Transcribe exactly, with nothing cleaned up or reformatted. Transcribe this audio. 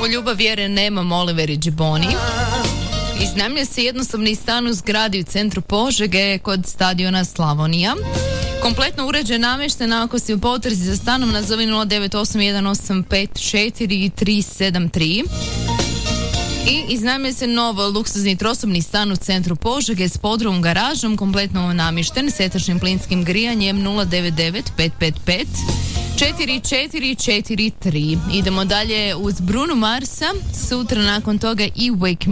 U ljubav vjere nemam, Oliver i Džiboni. Iznajmljuje se jednostavni stan u zgradi u centru Požege kod stadiona Slavonija. Kompletno uređen, namješten. Ako si u potrazi za stanom, nazovi nula devet osam jedan osam pet četiri tri sedam tri. I iznajmljuje se nov luksuzni trosobni stan u centru Požege s podrumom, garažom, kompletno namješten, s etatičnim plinskim grijanjem. Nula devet devet pet pet pet četiri četiri četiri tri. Idemo dalje uz Bruno Marsa, sutra nakon toga i Wake Me